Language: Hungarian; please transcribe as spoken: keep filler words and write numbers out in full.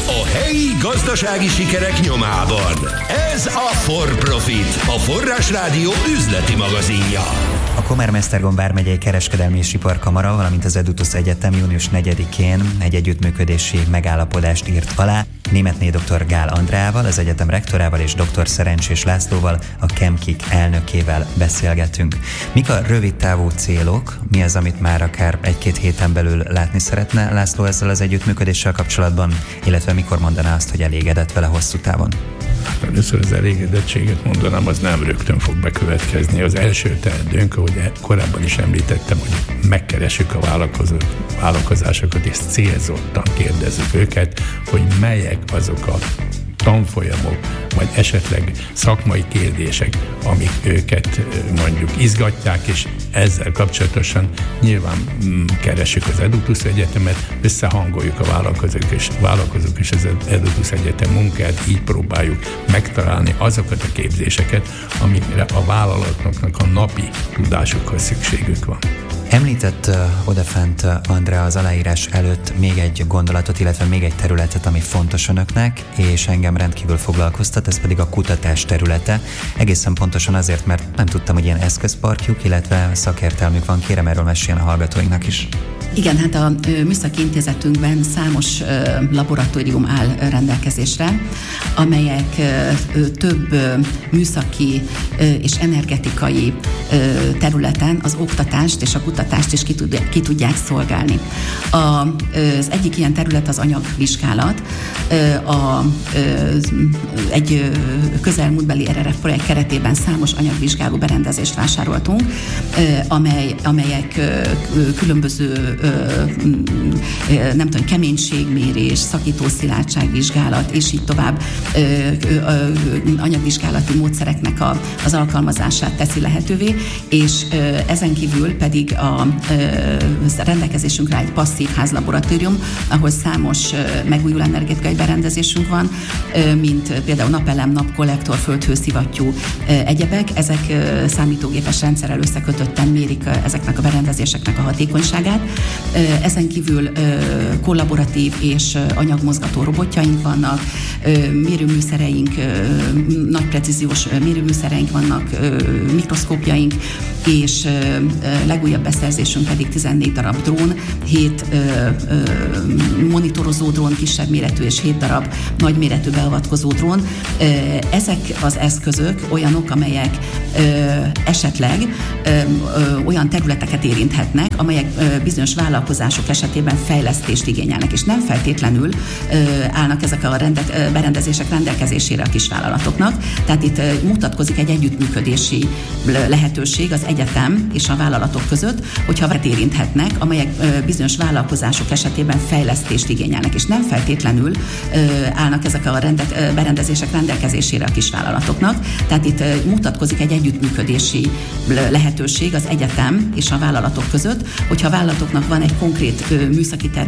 a helyi gazdasági sikerek nyomában. Ez a For Profit, a Forrásrádió üzleti magazinja. A Komárom-Esztergom vármegyei kereskedelmi és iparkamara, valamint az Edutus Egyetem június negyedikén egy együttműködési megállapodást írt alá Németné dr. Gál Andreával, az egyetem rektorával és dr. Szerencsés Lászlóval, a Chemkick elnökével beszélgetünk. Mik a rövid távú célok? Mi az, amit már akár egy-két héten belül látni szeretne László ezzel az együttműködéssel kapcsolatban, illetve mikor mondaná azt, hogy elégedett vele hosszú távon? Először az elégedettséget mondanám, az nem rögtön fog bekövetkezni. Az első teendőnk, ahogy korábban is említettem, hogy megkeressük a vállalkozásokat, és célzottan kérdezzük őket, hogy melyek azok a tanfolyamok, vagy esetleg szakmai kérdések, amik őket mondjuk izgatják, és ezzel kapcsolatosan nyilván mm, keressük az Edutus Egyetemet, összehangoljuk a vállalkozók és, vállalkozók és az Edutus Egyetem munkát, így próbáljuk megtalálni azokat a képzéseket, amikre a vállalatoknak a napi tudásukhoz szükségük van. Említett uh, odafent uh, Andrea az aláírás előtt még egy gondolatot, illetve még egy területet, ami fontos önöknek, és engem rendkívül foglalkoztat, ez pedig a kutatás területe. Egészen pontosan azért, mert nem tudtam, hogy ilyen eszközparkjuk, illetve szakértelmük van. Kérem, erről meséljen a hallgatóinknak is. Igen, hát a műszaki intézetünkben számos laboratórium áll rendelkezésre, amelyek több műszaki és energetikai területen az oktatást és a kutatást is ki tudják szolgálni. Az egyik ilyen terület az anyagvizsgálat. A, egy közelmúltbeli er er ef projekt keretében számos anyagvizsgáló berendezést vásároltunk, amely, amelyek különböző nem tudom, keménységmérés, szakítószilárdságvizsgálat, és így tovább anyagvizsgálati módszereknek a, az alkalmazását teszi lehetővé, és ezen kívül pedig a rendelkezésünkre egy passzív házlaboratórium, ahol számos megújuló energetikai berendezésünk van, mint például napelem, napkollektor, földhőszivattyú, egyebek. Ezek számítógépes rendszerrel összekötötten mérik ezeknek a berendezéseknek a hatékonyságát. Ezen kívül kollaboratív és anyagmozgató robotjaink vannak, mérőműszereink, nagy precíziós mérőműszereink vannak, mikroszkópjaink, és legújabb beszerzésünk pedig tizennégy darab drón, hét monitorozó drón, kisebb méretű, és hét darab nagyméretű beavatkozó drón. Ezek az eszközök olyanok, amelyek esetleg olyan területeket érinthetnek, amelyek bizonyos vállalkozások esetében fejlesztést igényelnek, és nem feltétlenül állnak ezek a rende- berendezések rendelkezésére a kisvállalatoknak. Tehát itt mutatkozik egy együttműködési lehetőség az egyetem és a vállalatok között, hogyha érinthetnek, amelyek bizonyos vállalkozások esetében fejlesztést igényelnek, és nem feltétlenül állnak ezek a rende- berendezések rendelkezésére a kisvállalatoknak. Tehát itt mutatkozik egy együttműködési lehetőség az egyetem és a vállalatok között, hogyha a vállalatoknak van egy konkrét műszaki